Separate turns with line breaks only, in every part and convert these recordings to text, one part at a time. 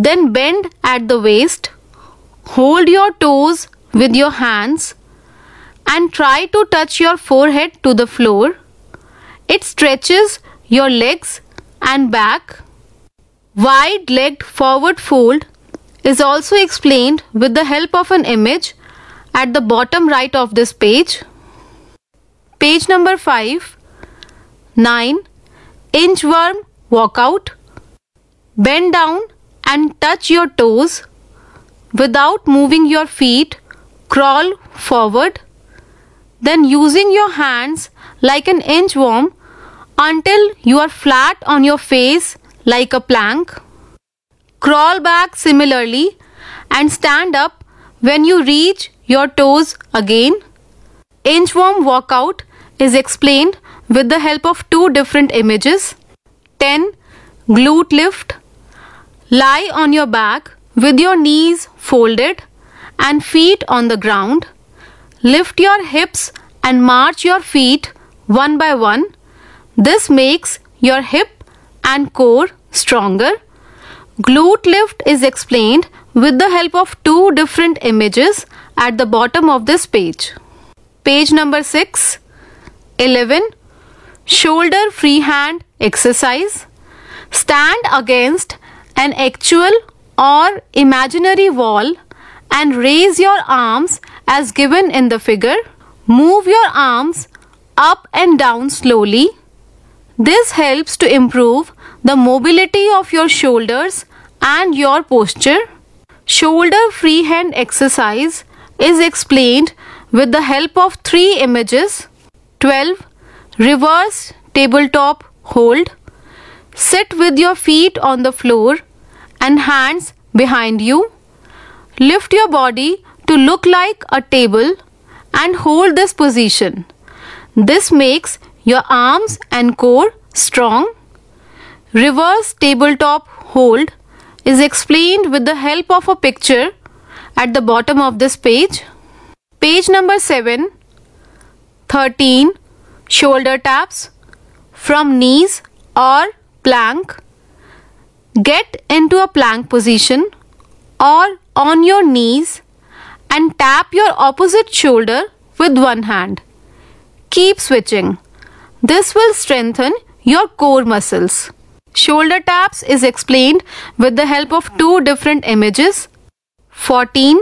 Then bend at the waist, hold your toes with your hands and try to touch your forehead to the floor. It stretches your legs and back. Wide-legged forward fold is also explained with the help of an image at the bottom right of this page. Page number 5. 9. Inchworm walkout. Bend down and touch your toes. Without moving your feet, crawl forward. Then using your hands like an inchworm until you are flat on your face like a plank. Crawl back similarly and stand up when you reach your toes again. Inchworm walkout is explained with the help of two different images. 10. Glute lift. Lie on your back with your knees folded and feet on the ground. Lift your hips and march your feet one by one. This makes your hip and core stronger. Glute lift is explained with the help of two different images at the bottom of this page. Page number 6. 11. Shoulder freehand exercise. Stand against an actual or imaginary wall and raise your arms as given in the figure. Move your arms up and down slowly. This helps to improve the mobility of your shoulders and your posture. Shoulder freehand exercise is explained with the help of three images. 12. Reverse tabletop hold. Sit with your feet on the floor and hands behind you. Lift your body to look like a table and hold this position. This makes your arms and core strong. Reverse tabletop hold is explained with the help of a picture at the bottom of this page. Page number 7. 13. Shoulder taps from knees or plank. Get into a plank position or on your knees and tap your opposite shoulder with one hand. Keep switching. This will strengthen your core muscles. Shoulder taps is explained with the help of two different images. 14.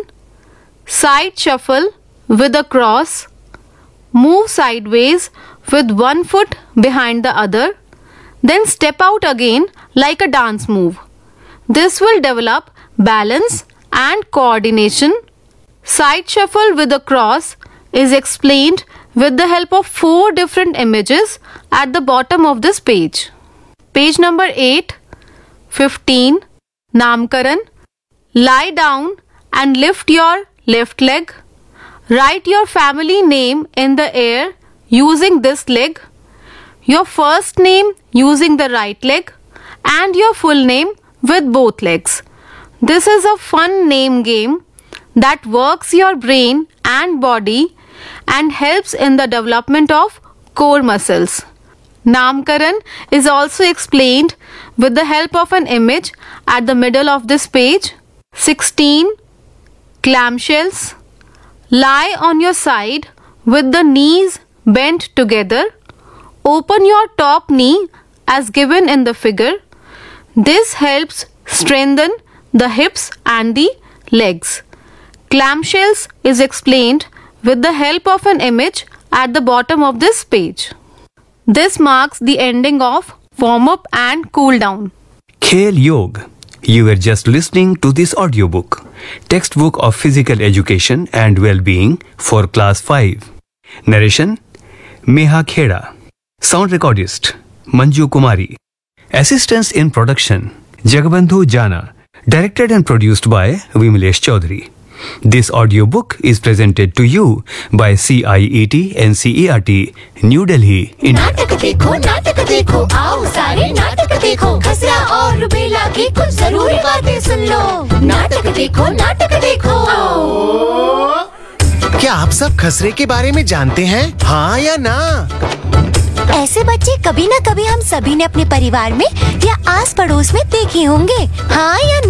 Side shuffle with a cross. Move sideways with one foot behind the other. Then step out again like a dance move. This will develop balance and coordination. Side shuffle with a cross is explained with the help of four different images at the bottom of this page. Page number 8. 15. Namkaran. Lie down and lift your left leg. Write your family name in the air using this leg, your first name using the right leg, and your full name with both legs. This is a fun name game that works your brain and body and helps in the development of core muscles. Namkaran is also explained with the help of an image at the middle of this page. 16. Clamshells. Lie on your side with the knees bent together. Open your top knee as given in the figure. This helps strengthen the hips and the legs. Clamshells is explained with the help of an image at the bottom of this page. This marks the ending of warm-up and cool-down.
Khel Yog. You were just listening to this audiobook, Textbook of Physical Education and Well-Being for Class 5. Narration, Meha Kheda. Sound recordist, Manju Kumari. Assistance in production, Jagabandhu Jana. Directed and produced by Vimlesh Chaudhary. This audiobook is presented to you by CIET NCERT, New Delhi, India.
नाटक देखो आओ सारे नाटक देखो खसरा और rubella की कुछ जरूरी बातें सुन लो नाटक देखो
क्या आप सब खसरे के बारे में जानते हैं? हाँ या ना?
ऐसे बच्चे कभी न कभी हम सभी ने अपने परिवार में या आस पड़ोस में देखे होंगे हाँ या